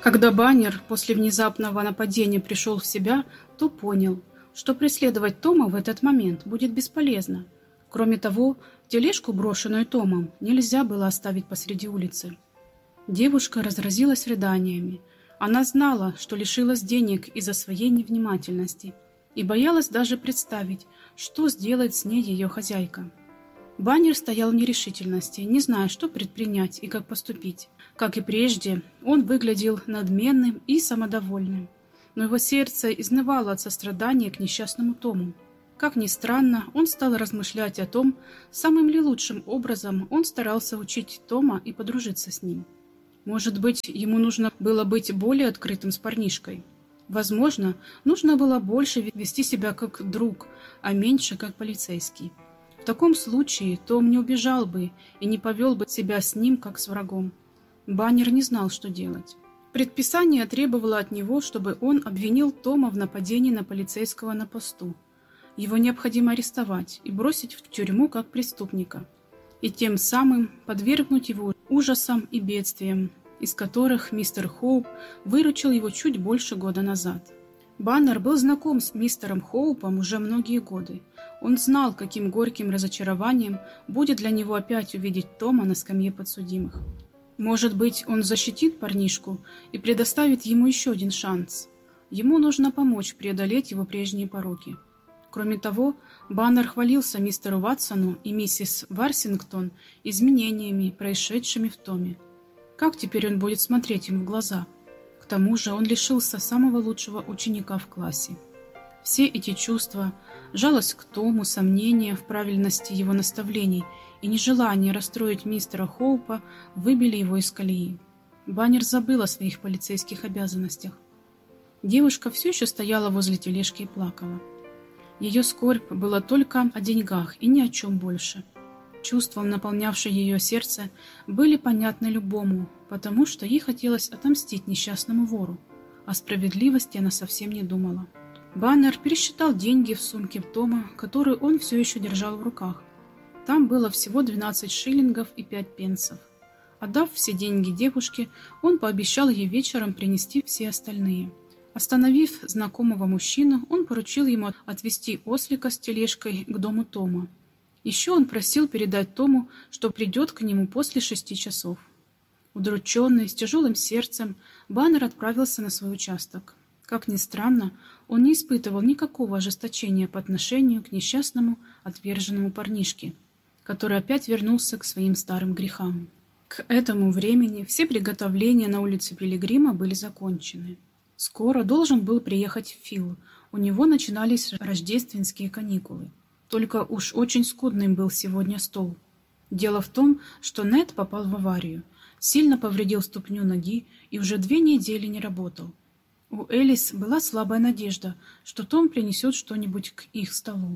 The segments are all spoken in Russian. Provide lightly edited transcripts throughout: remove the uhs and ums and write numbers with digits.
Когда Баннер после внезапного нападения пришел в себя, то понял, что преследовать Тома в этот момент будет бесполезно. Кроме того, тележку, брошенную Томом, нельзя было оставить посреди улицы. Девушка разразилась рыданиями. Она знала, что лишилась денег из-за своей невнимательности, и боялась даже представить, что сделает с ней ее хозяйка. Баннер стоял в нерешительности, не зная, что предпринять и как поступить. Как и прежде, он выглядел надменным и самодовольным, но его сердце изнывало от сострадания к несчастному Тому. Как ни странно, он стал размышлять о том, самым ли лучшим образом он старался учить Тома и подружиться с ним. Может быть, ему нужно было быть более открытым с парнишкой. Возможно, нужно было больше вести себя как друг, а меньше как полицейский. В таком случае Том не убежал бы и не повел бы себя с ним, как с врагом. Баннер не знал, что делать. Предписание требовало от него, чтобы он обвинил Тома в нападении на полицейского на посту. Его необходимо арестовать и бросить в тюрьму как преступника, и тем самым подвергнуть его ужасам и бедствиям, из которых мистер Хоуп выручил его чуть больше года назад. Баннер был знаком с мистером Хоупом уже многие годы. Он знал, каким горьким разочарованием будет для него опять увидеть Тома на скамье подсудимых. Может быть, он защитит парнишку и предоставит ему еще один шанс. Ему нужно помочь преодолеть его прежние пороки. Кроме того, Баннер хвалился мистеру Ватсону и миссис Варсингтон изменениями, происшедшими в Томе. Как теперь он будет смотреть им в глаза? К тому же он лишился самого лучшего ученика в классе. Все эти чувства, жалость к Тому, сомнения в правильности его наставлений и нежелание расстроить мистера Хоупа выбили его из колеи. Баннер забыл о своих полицейских обязанностях. Девушка все еще стояла возле тележки и плакала. Ее скорбь была только о деньгах и ни о чем больше. Чувства, наполнявшие ее сердце, были понятны любому, потому что ей хотелось отомстить несчастному вору. О справедливости она совсем не думала. Баннер пересчитал деньги в сумке Тома, которую он все еще держал в руках. Там было всего 12 шиллингов и 5 пенсов. Отдав все деньги девушке, он пообещал ей вечером принести все остальные. Остановив знакомого мужчину, он поручил ему отвезти ослика с тележкой к дому Тома. Еще он просил передать Тому, что придет к нему после 6 часов. Удрученный, с тяжелым сердцем, Баннер отправился на свой участок. Как ни странно, он не испытывал никакого ожесточения по отношению к несчастному, отверженному парнишке, который опять вернулся к своим старым грехам. К этому времени все приготовления на улице Пилигрима были закончены. Скоро должен был приехать Фил, у него начинались рождественские каникулы. Только уж очень скудным был сегодня стол. Дело в том, что Нед попал в аварию, сильно повредил ступню ноги и уже 2 недели не работал. У Элис была слабая надежда, что Том принесет что-нибудь к их столу.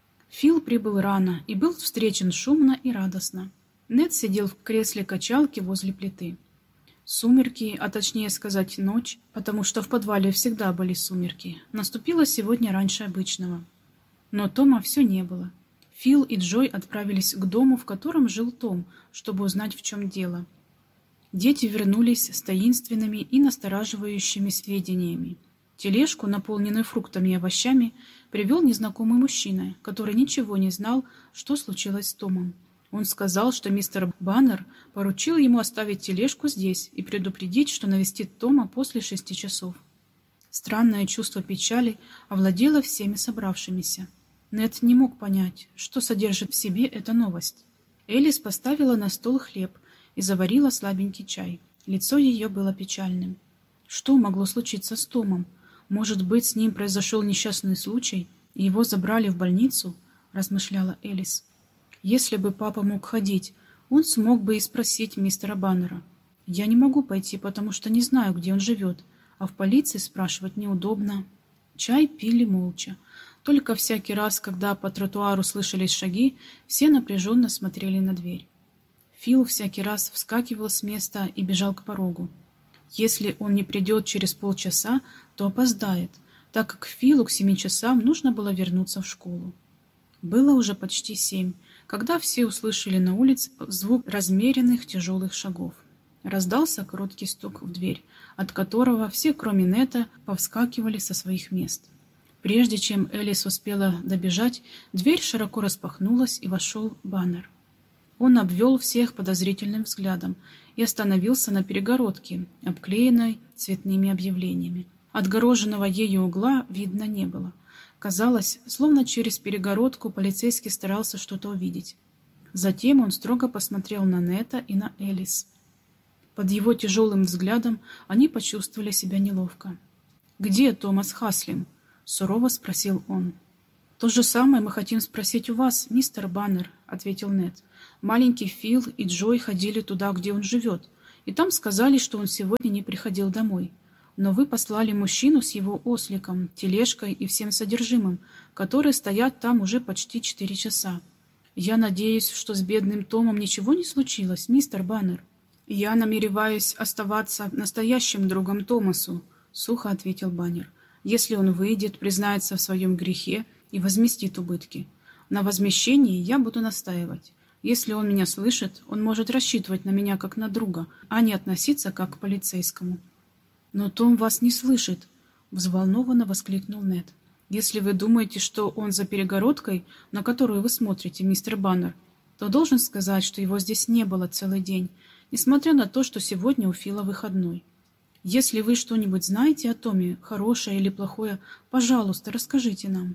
Фил прибыл рано и был встречен шумно и радостно. Нед сидел в кресле качалки возле плиты. Сумерки, а точнее сказать ночь, потому что в подвале всегда были сумерки, наступила сегодня раньше обычного. Но Тома все не было. Фил и Джой отправились к дому, в котором жил Том, чтобы узнать, в чем дело. Дети вернулись с таинственными и настораживающими сведениями. Тележку, наполненную фруктами и овощами, привел незнакомый мужчина, который ничего не знал, что случилось с Томом. Он сказал, что мистер Баннер поручил ему оставить тележку здесь и предупредить, что навестит Тома после 6 часов. Странное чувство печали овладело всеми собравшимися. Нед не мог понять, что содержит в себе эта новость. Элис поставила на стол хлеб и заварила слабенький чай. Лицо ее было печальным. Что могло случиться с Томом? Может быть, с ним произошел несчастный случай, и его забрали в больницу, размышляла Элис. Если бы папа мог ходить, он смог бы и спросить мистера Баннера. Я не могу пойти, потому что не знаю, где он живет, а в полиции спрашивать неудобно. Чай пили молча. Только всякий раз, когда по тротуару слышались шаги, все напряженно смотрели на дверь. Фил всякий раз вскакивал с места и бежал к порогу. Если он не придет через полчаса, то опоздает, так как Филу к 7 часам нужно было вернуться в школу. Было уже почти 7, когда все услышали на улице звук размеренных тяжелых шагов. Раздался короткий стук в дверь, от которого все, кроме Нета, повскакивали со своих мест. Прежде чем Элис успела добежать, дверь широко распахнулась, и вошел Баннер. Он обвел всех подозрительным взглядом и остановился на перегородке, обклеенной цветными объявлениями. Отгороженного ею угла видно не было. Казалось, словно через перегородку полицейский старался что-то увидеть. Затем он строго посмотрел на Нета и на Элис. Под его тяжелым взглядом они почувствовали себя неловко. «Где Томас Хаслим?» — сурово спросил он. «То же самое мы хотим спросить у вас, мистер Баннер», — ответил Нет. «Маленький Фил и Джой ходили туда, где он живет, и там сказали, что он сегодня не приходил домой. Но вы послали мужчину с его осликом, тележкой и всем содержимым, которые стоят там уже почти 4 часа. Я надеюсь, что с бедным Томом ничего не случилось, мистер Баннер». «Я намереваюсь оставаться настоящим другом Томасу», — сухо ответил Баннер. «Если он выйдет, признается в своем грехе и возместит убытки. На возмещении я буду настаивать. Если он меня слышит, он может рассчитывать на меня как на друга, а не относиться как к полицейскому». «Но Том вас не слышит», — взволнованно воскликнул Нед. «Если вы думаете, что он за перегородкой, на которую вы смотрите, мистер Баннер, то должен сказать, что его здесь не было целый день, несмотря на то, что сегодня у Фила выходной. Если вы что-нибудь знаете о Томе, хорошее или плохое, пожалуйста, расскажите нам».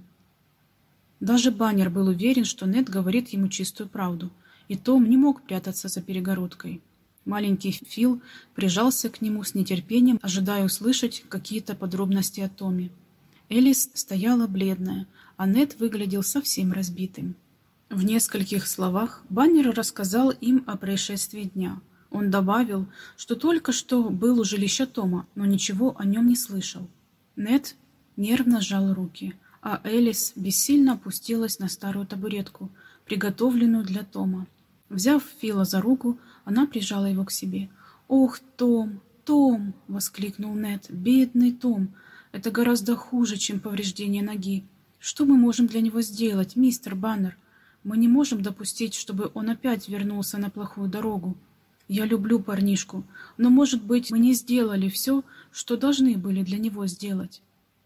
Даже Баннер был уверен, что Нед говорит ему чистую правду, и Том не мог прятаться за перегородкой. Маленький Фил прижался к нему с нетерпением, ожидая услышать какие-то подробности о Томе. Элис стояла бледная, а Нед выглядел совсем разбитым. В нескольких словах Баннер рассказал им о происшествии дня. Он добавил, что только что был у жилища Тома, но ничего о нем не слышал. Нед нервно сжал руки, а Элис бессильно опустилась на старую табуретку, приготовленную для Тома. Взяв Фила за руку, она прижала его к себе. «Ох, Том, Том!» — воскликнул Нед. «Бедный Том! Это гораздо хуже, чем повреждение ноги. Что мы можем для него сделать, мистер Баннер? Мы не можем допустить, чтобы он опять вернулся на плохую дорогу. Я люблю парнишку, но, может быть, мы не сделали все, что должны были для него сделать».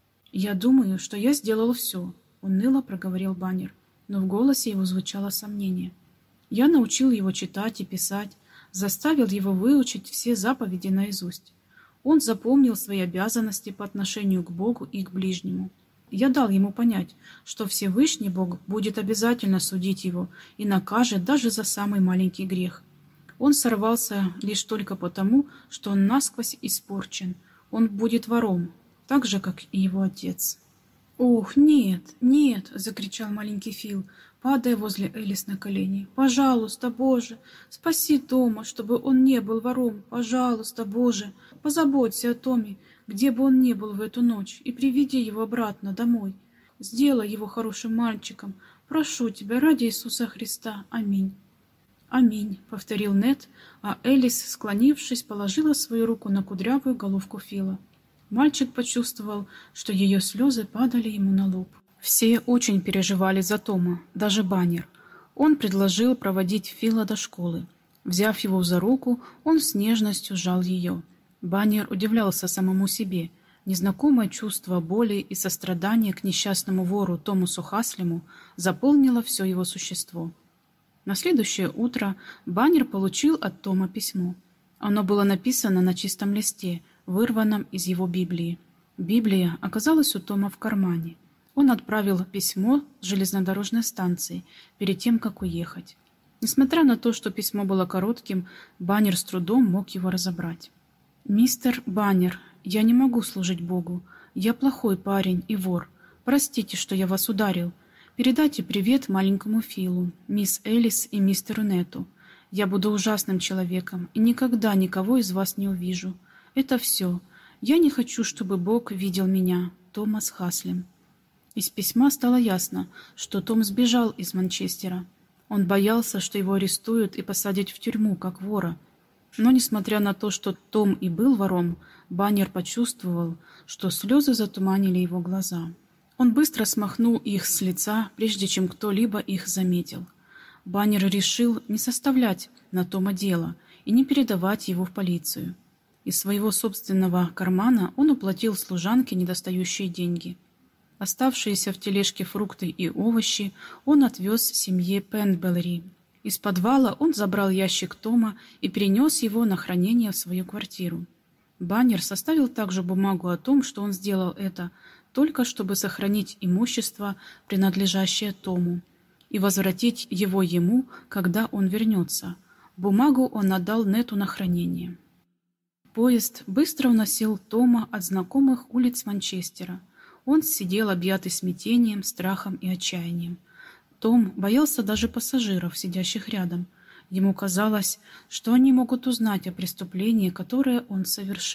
«Я думаю, что я сделал все», — уныло проговорил Баннер, но в голосе его звучало сомнение. «Я научил его читать и писать, заставил его выучить все заповеди наизусть. Он запомнил свои обязанности по отношению к Богу и к ближнему. Я дал ему понять, что Всевышний Бог будет обязательно судить его и накажет даже за самый маленький грех. Он сорвался лишь только потому, что он насквозь испорчен. Он будет вором, так же, как и его отец». «Ох, нет, нет!» — закричал маленький Фил, падая возле Элис на колени. «Пожалуйста, Боже, спаси Тома, чтобы он не был вором. Пожалуйста, Боже, позаботься о Томе, где бы он ни был в эту ночь, и приведи его обратно домой. Сделай его хорошим мальчиком. Прошу тебя, ради Иисуса Христа. Аминь». «Аминь», — повторил Нед, а Элис, склонившись, положила свою руку на кудрявую головку Фила. Мальчик почувствовал, что ее слезы падали ему на лоб. Все очень переживали за Тома, даже Баннер. Он предложил проводить Фила до школы. Взяв его за руку, он с нежностью сжал ее. Баннер удивлялся самому себе. Незнакомое чувство боли и сострадания к несчастному вору Томасу Хаслиму заполнило все его существо. На следующее утро Баннер получил от Тома письмо. Оно было написано на чистом листе, вырванном из его Библии. Библия оказалась у Тома в кармане. Он отправил письмо с железнодорожной станции перед тем, как уехать. Несмотря на то, что письмо было коротким, Баннер с трудом мог его разобрать. «Мистер Баннер, я не могу служить Богу. Я плохой парень и вор. Простите, что я вас ударил. Передайте привет маленькому Филу, мисс Элис и мистеру Нету. Я буду ужасным человеком и никогда никого из вас не увижу. Это все. Я не хочу, чтобы Бог видел меня. Томас Хаслим». Из письма стало ясно, что Том сбежал из Манчестера. Он боялся, что его арестуют и посадят в тюрьму, как вора. Но, несмотря на то, что Том и был вором, Баннер почувствовал, что слезы затуманили его глаза. Он быстро смахнул их с лица, прежде чем кто-либо их заметил. Баннер решил не составлять на Тома дело и не передавать его в полицию. Из своего собственного кармана он уплатил служанке недостающие деньги. Оставшиеся в тележке фрукты и овощи он отвез семье Пенбеллери. Из подвала он забрал ящик Тома и перенес его на хранение в свою квартиру. Баннер составил также бумагу о том, что он сделал это только чтобы сохранить имущество, принадлежащее Тому, и возвратить его ему, когда он вернется. Бумагу он отдал Нету на хранение. Поезд быстро уносил Тома от знакомых улиц Манчестера. Он сидел объятый смятением, страхом и отчаянием. Том боялся даже пассажиров, сидящих рядом. Ему казалось, что они могут узнать о преступлении, которое он совершил.